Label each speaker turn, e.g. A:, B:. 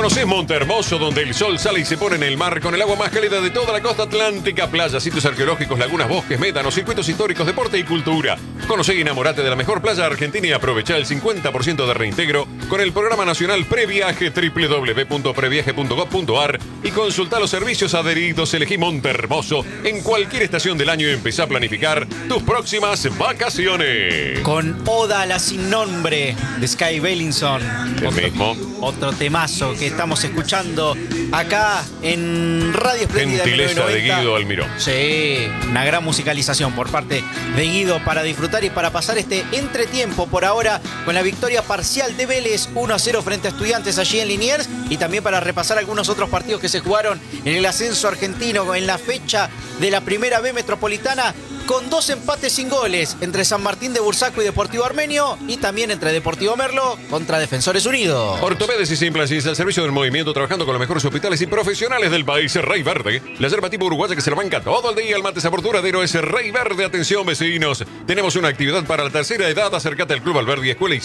A: ¿Conocés Montehermoso, donde el sol sale y se pone en el mar con el agua más cálida de toda la costa atlántica? Playas, sitios arqueológicos, lagunas, bosques, médanos, circuitos históricos, deporte y cultura. Conocé y enamorate de la mejor playa argentina y aprovecha el 50% de reintegro con el programa nacional Previaje www.previaje.gov.ar y consulta los servicios adheridos. Elegí Montehermoso en cualquier estación del año y empezá a planificar tus próximas vacaciones.
B: Con Oda a la sin nombre de Sky Bellinson. Otro temazo que estamos escuchando acá en Radio Espléndida.
A: Gentileza de Guido Almirón.
B: Sí, una gran musicalización por parte de Guido para disfrutar y para pasar este entretiempo por ahora con la victoria parcial de Vélez 1-0 frente a Estudiantes allí en Liniers, y también para repasar algunos otros partidos que se jugaron en el ascenso argentino en la fecha de la Primera B Metropolitana, con 2 empates sin goles entre San Martín de Bursaco y Deportivo Armenio, y también entre Deportivo Merlo contra Defensores Unidos.
A: Ortopédisis y Implantes al servicio del movimiento, trabajando con los mejores hospitales y profesionales del país. Rey Verde, la yerba tipo uruguaya que se la banca todo el día. El mate sabor duradero es Rey Verde. Atención, vecinos, tenemos una actividad para la tercera edad. Acércate al Club Alberdi Escuela y